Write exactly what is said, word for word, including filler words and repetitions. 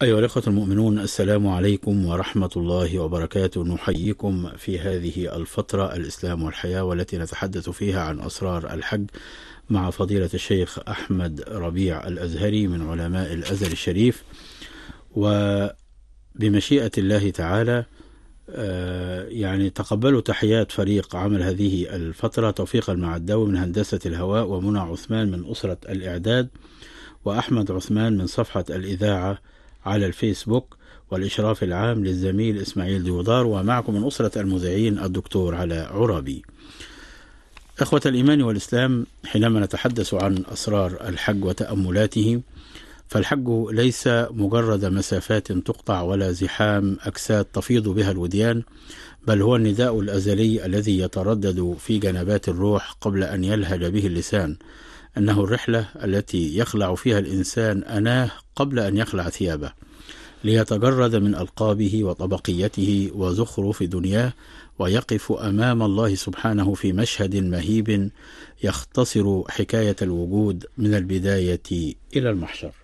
أيها الأخوة المؤمنون، السلام عليكم ورحمة الله وبركاته. نحييكم في هذه الفترة الإسلام والحياة، والتي نتحدث فيها عن أسرار الحج مع فضيلة الشيخ أحمد ربيع الأزهري من علماء الأزهر الشريف. وبمشيئة الله تعالى يعني تقبلوا تحيات فريق عمل هذه الفترة، توفيق المعداوي من هندسة الهواء، ومنى عثمان من أسرة الإعداد، وأحمد عثمان من صفحة الإذاعة على الفيسبوك، والإشراف العام للزميل إسماعيل ديودار، ومعكم من أسرة المذيعين الدكتور علاء عرابي. إخوة الإيمان والإسلام، حينما نتحدث عن أسرار الحج وتأملاته، فالحج ليس مجرد مسافات تقطع ولا زحام أجساد تفيض بها الوديان، بل هو النداء الأزلي الذي يتردد في جنبات الروح قبل أن يلهج به اللسان. أنه الرحلة التي يخلع فيها الإنسان أناه قبل أن يخلع ثيابه، ليتجرد من ألقابه وطبقيته وزخرف دنياه، ويقف أمام الله سبحانه في مشهد مهيب يختصر حكاية الوجود من البداية إلى المحشر.